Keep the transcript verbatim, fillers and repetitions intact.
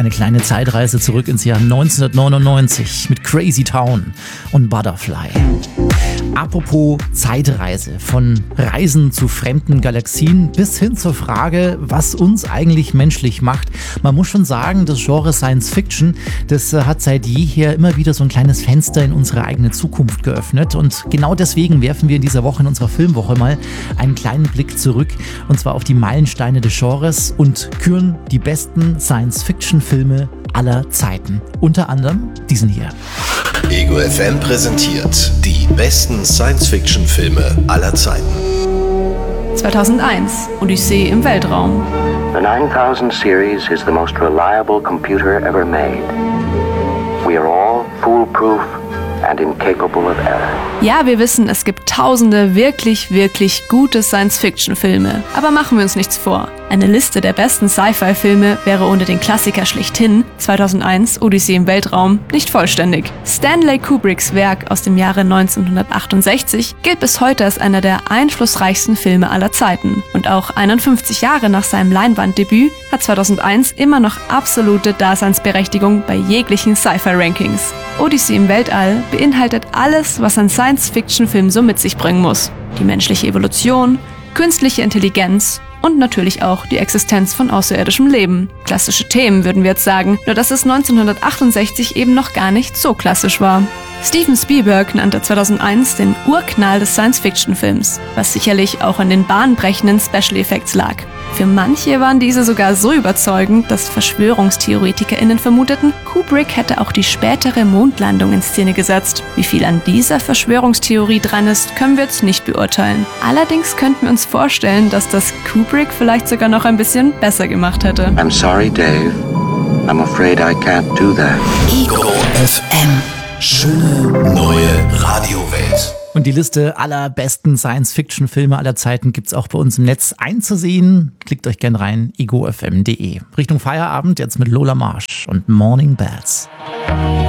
Eine kleine Zeitreise zurück ins Jahr neunzehnhundertneunundneunzig mit Crazy Town und Butterfly. Apropos Zeitreise, von Reisen zu fremden Galaxien bis hin zur Frage, was uns eigentlich menschlich macht. Man muss schon sagen, das Genre Science Fiction, das hat seit jeher immer wieder so ein kleines Fenster in unsere eigene Zukunft geöffnet. Und genau deswegen werfen wir in dieser Woche, in unserer Filmwoche mal einen kleinen Blick zurück, und zwar auf die Meilensteine des Genres, und küren die besten Science Fiction Filme aller Zeiten. Unter anderem diesen hier. Ego F M präsentiert die besten Science-Fiction-Filme aller Zeiten. zweitausendeins, Odyssee im Weltraum. The nine thousand series is the most reliable computer ever made. We are all foolproof and incapable of error. Ja, wir wissen, es gibt tausende wirklich, wirklich gute Science-Fiction-Filme. Aber machen wir uns nichts vor. Eine Liste der besten Sci-Fi-Filme wäre ohne den Klassiker schlechthin, zweitausendeins, Odyssee im Weltraum, nicht vollständig. Stanley Kubricks Werk aus dem Jahre neunzehnhundertachtundsechzig gilt bis heute als einer der einflussreichsten Filme aller Zeiten. Und auch einundfünfzig Jahre nach seinem Leinwanddebüt hat zweitausendeins immer noch absolute Daseinsberechtigung bei jeglichen Sci-Fi-Rankings. Odyssee im Weltall beinhaltet alles, was ein Science-Fiction-Film so mit sich bringen muss. Die menschliche Evolution, künstliche Intelligenz und natürlich auch die Existenz von außerirdischem Leben. Klassische Themen, würden wir jetzt sagen, nur dass es neunzehnhundertachtundsechzig eben noch gar nicht so klassisch war. Steven Spielberg nannte zweitausendeins den Urknall des Science-Fiction-Films, was sicherlich auch an den bahnbrechenden Special Effects lag. Für manche waren diese sogar so überzeugend, dass VerschwörungstheoretikerInnen vermuteten, Kubrick hätte auch die spätere Mondlandung in Szene gesetzt. Wie viel an dieser Verschwörungstheorie dran ist, können wir jetzt nicht beurteilen. Allerdings könnten wir uns vorstellen, dass das Kubrick vielleicht sogar noch ein bisschen besser gemacht hätte. I'm sorry, Dave. I'm afraid I can't do that. Ego F M. Schöne neue Radiowelt. Und die Liste aller besten Science-Fiction-Filme aller Zeiten gibt's auch bei uns im Netz einzusehen. Klickt euch gern rein, ego f m punkt de. Richtung Feierabend jetzt mit Lola Marsh und Morning Bells.